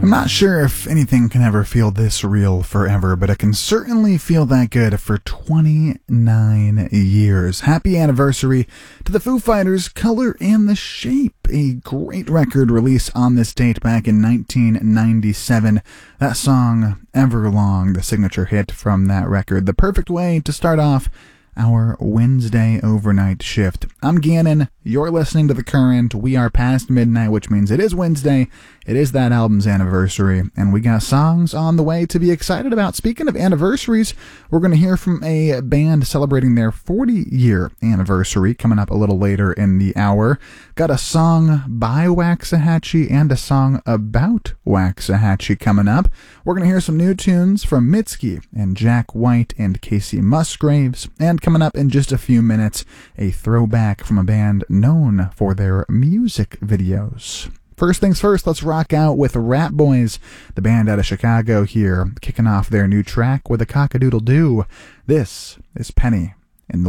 I'm not sure if anything can ever feel this real forever, but it can certainly feel that good for 29 years. Happy anniversary to the Foo Fighters' Color and the Shape, a great record released on this date back in 1997. That song, Everlong, the signature hit from that record. The perfect way to start off our Wednesday overnight shift. I'm Gannon. You're listening to The Current. We are past midnight, which means it is Wednesday. It is that album's anniversary, and we got songs on the way to be excited about. Speaking of anniversaries, we're going to hear from a band celebrating their 40-year anniversary coming up a little later in the hour. Got a song by Waxahachie and a song about Waxahachie coming up. We're going to hear some new tunes from Mitski and Jack White and Casey Musgraves, and coming up in just a few minutes, a throwback from a band known for their music videos. First things first, let's rock out with Rat Boys, the band out of Chicago here, kicking off their new track with a cock-a-doodle-doo. This is Penny.